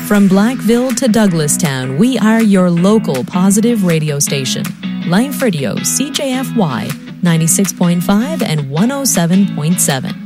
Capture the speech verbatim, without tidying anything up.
From Blackville to Douglastown, we are your local positive radio station. Life Radio, C J F Y, ninety-six point five and one oh seven point seven.